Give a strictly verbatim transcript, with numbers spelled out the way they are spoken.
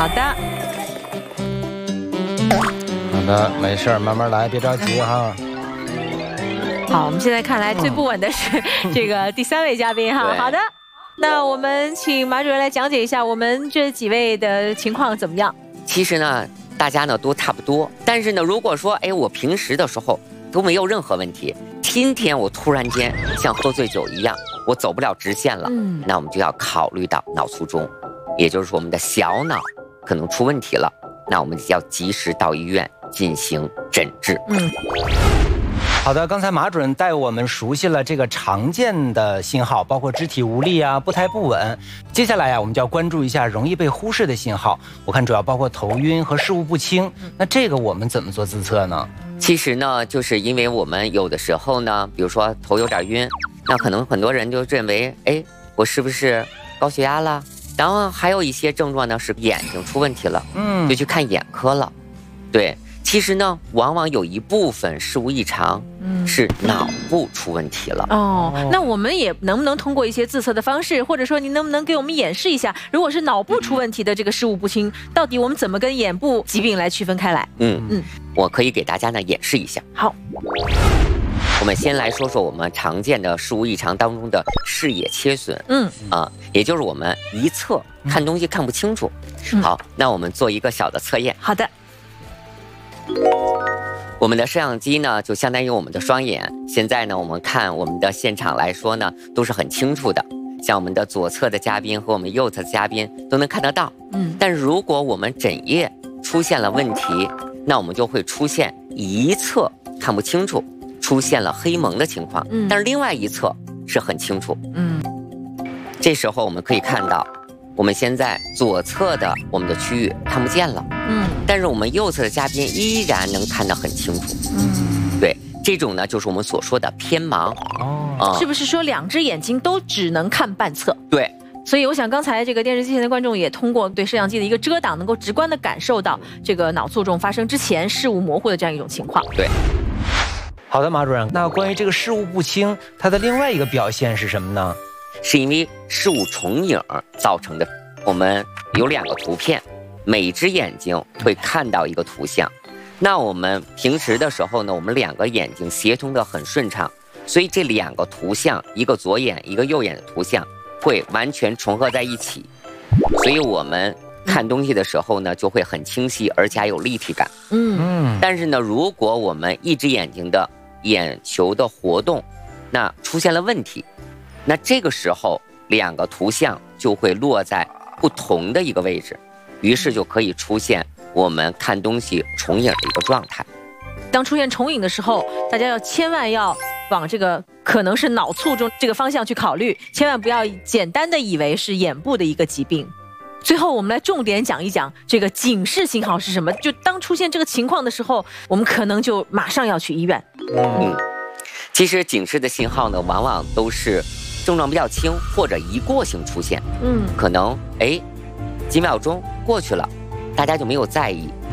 好的。 好的，没事儿，慢慢来，别着急哈。 好，我们现在看来最不稳的是这个第三位嘉宾哈。好的，那我们请马主任来讲解一下我们这几位的情况怎么样？ 其实呢，大家呢都差不多，但是呢，如果说哎，我平时的时候都没有任何问题，今天我突然间像喝醉酒一样，我走不了直线了，嗯，那我们就要考虑到脑卒中，也就是说我们的小脑可能出问题了，那我们就要及时到医院进行诊治。嗯。 好的，刚才马主任带我们熟悉了这个常见的信号，包括肢体无力啊、步态不稳。接下来呀、啊，我们就要关注一下容易被忽视的信号。我看主要包括头晕和视物不清。那这个我们怎么做自测呢？ 其实呢，就是因为我们有的时候呢，比如说头有点晕，那可能很多人就认为，哎，我是不是高血压了？然后还有一些症状呢是眼睛出问题了，嗯，就去看眼科了。对。其实呢，往往有一部分事物异常，嗯，是脑部出问题了。 哦，那我们也能不能通过一些自测的方式，或者说您能不能给我们演示一下，如果是脑部出问题的这个事物不清，到底我们怎么跟眼部疾病来区分开来？ 嗯嗯，我可以给大家呢演示一下。 好， 我们先来说说我们常见的事物异常当中的视野切损。嗯啊、呃，也就是我们一侧看东西看不清楚。嗯、好，那我们做一个小的测验。 好的。 我们的摄像机呢，就相当于我们的双眼。现在呢，我们看我们的现场来说呢，都是很清楚的。像我们的左侧的嘉宾和我们右侧的嘉宾都能看得到。嗯。但是如果我们枕叶出现了问题，那我们就会出现一侧看不清楚，出现了黑蒙的情况。嗯。但是另外一侧是很清楚。嗯。这时候我们可以看到，我们现在左侧的我们的区域看不见了。嗯。但是我们右侧的嘉宾依然能看得很清楚。嗯，对，这种呢就是我们所说的偏盲。 哦，嗯、是不是说两只眼睛都只能看半侧？ 对。 所以我想刚才这个电视机前的观众也通过对摄像机的一个遮挡，能够直观地感受到这个脑卒中发生之前视物模糊的这样一种情况。 对。 好的，马主任，那关于这个视物不清，它的另外一个表现是什么呢？ 是因为视物重影造成的。我们有两个图片。每只眼睛会看到一个图像，那我们平时的时候呢，我们两个眼睛协同的很顺畅，所以这两个图像，一个左眼一个右眼的图像会完全重合在一起，所以我们看东西的时候呢就会很清晰，而且还有立体感。嗯，但是呢，如果我们一只眼睛的眼球的活动那出现了问题，那这个时候两个图像就会落在不同的一个位置，于是就可以出现我们看东西重影的一个状态。 当出现重影的时候，大家要千万要往这个可能是脑卒中这个方向去考虑，千万不要简单的以为是眼部的一个疾病。最后我们来重点讲一讲这个警示信号是什么，就当出现这个情况的时候，我们可能就马上要去医院。 嗯，其实警示的信号呢，往往都是症状比较轻或者一过性出现。嗯，可能哎几秒钟过去了，大家就没有在意。